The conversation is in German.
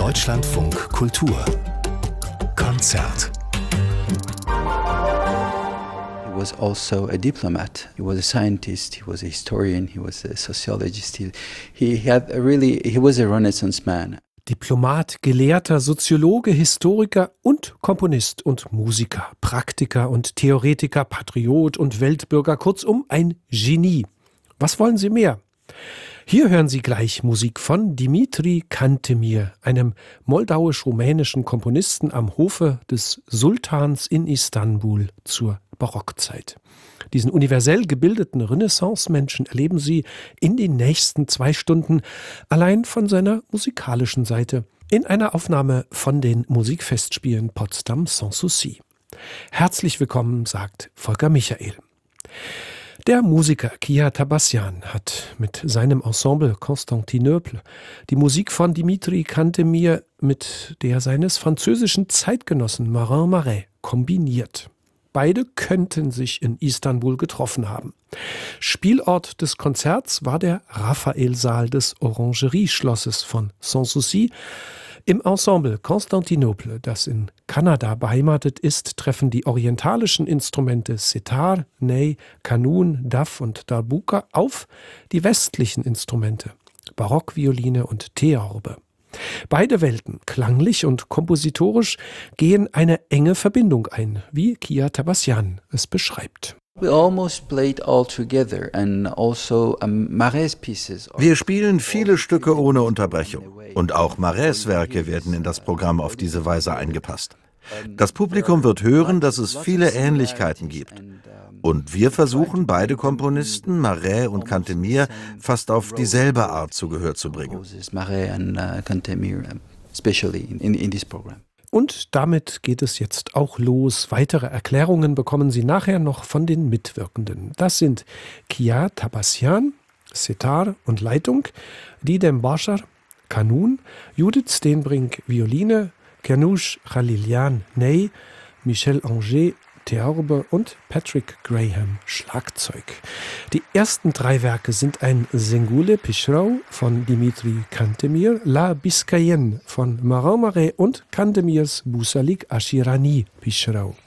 Deutschlandfunk Kultur Konzert. He was also a diplomat. He was a scientist. He was a historian. He was a sociologist. He was a Renaissance man. Diplomat, Gelehrter, Soziologe, Historiker und Komponist und Musiker, Praktiker und Theoretiker, Patriot und Weltbürger, kurzum ein Genie. Was wollen Sie mehr? Hier hören Sie gleich Musik von Dimitri Cantemir, einem moldauisch-rumänischen Komponisten am Hofe des Sultans in Istanbul zur Barockzeit. Diesen universell gebildeten Renaissance-Menschen erleben Sie in den nächsten 2 Stunden allein von seiner musikalischen Seite in einer Aufnahme von den Musikfestspielen Potsdam Sans Souci. Herzlich willkommen, sagt Volker Michael. Der Musiker Kia Tabassian hat mit seinem Ensemble Constantinople die Musik von Dimitri Cantemir mit der seines französischen Zeitgenossen Marin Marais kombiniert. Beide könnten sich in Istanbul getroffen haben. Spielort des Konzerts war der Raphaelsaal des Orangerie-Schlosses von Sans Souci. Im Ensemble Constantinople, das in Kanada beheimatet ist, treffen die orientalischen Instrumente Setar, Ney, Kanun, Daf und Darbuka auf die westlichen Instrumente, Barockvioline und Theorbe. Beide Welten, klanglich und kompositorisch, gehen eine enge Verbindung ein, wie Kia Tabassian es beschreibt. Wir spielen viele Stücke ohne Unterbrechung. Und auch Marais' Werke werden in das Programm auf diese Weise eingepasst. Das Publikum wird hören, dass es viele Ähnlichkeiten gibt. Und wir versuchen, beide Komponisten, Marais und Cantemir, fast auf dieselbe Art zu Gehör zu bringen. Und damit geht es jetzt auch los. Weitere Erklärungen bekommen Sie nachher noch von den Mitwirkenden. Das sind Kia Tabassian, Setar und Leitung, Didem Bashar, Kanun, Judith Steenbrink, Violine, Kernouche Khalilian, Ney, Michel Anger, Theorbe und Patrick Graham, Schlagzeug. Die ersten 3 Werke sind ein Sengoule Pichrau von Dimitri Cantemir, La Biscayenne von Marin Marais und Cantemirs Bousalik Ashirani Pichrau.